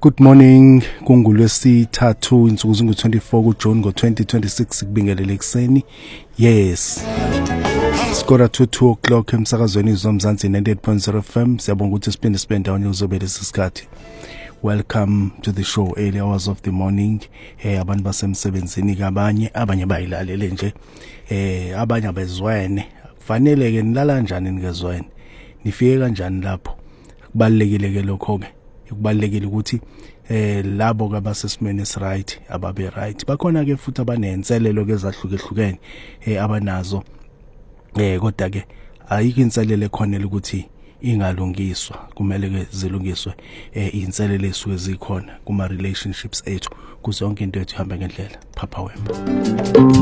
Good morning, kungulwesithathu insuku zingu-24 kuJune ngo-2026 kubingelele ekseni. Yes. Skora to 2 o'clock emsakazweni izomzansi 98.0 FM. Siyabonga ukuthi siphinde sibe ndawonye uzobe lesisikhathi. Welcome to the show, early hours of the morning. Abantu basemsebenzini abanye bayilalele nje. Abanye abezwene. Kufanele ke nilala kanjani ningezwene? Nifike kanjani lapho? Kubalekile ke lokho ke. Kubalekile ukuthi labo kabasesimene esright ababe right. Bakhona ke futhi abanenselelo ke ezahlukehlukene abanazo. Kodwa ke ayikho inselele khona ukuthi ingalungiswa, kumele ke zilungiswe inselele esuke zikhona kuma relationships ethu kuze yonke into ethu ihambe ngendlela. Papa Wemba.